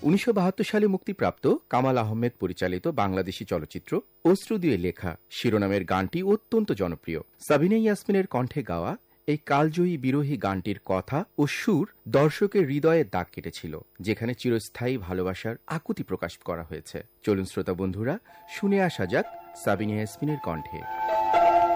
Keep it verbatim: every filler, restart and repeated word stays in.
উনিশশো বাহাত্তর সালে মুক্তিপ্রাপ্ত কামাল আহমেদ পরিচালিত বাংলাদেশী চলচ্চিত্র অশ্রু দিয়ে লেখা শিরোনামের গানটি অত্যন্ত জনপ্রিয়। সাবিনা ইয়াসমিনের কণ্ঠে গাওয়া এই কালজয়ী বিরোহী গানটির কথা ও সুর দর্শকের হৃদয়ে দাগ কেটেছিল, যেখানে চিরস্থায়ী ভালোবাসার আকুতি প্রকাশ করা হয়েছে। চলুন শ্রোতা বন্ধুরা, শুনে আসা যাক সাবিনা ইয়াসমিনের কণ্ঠে।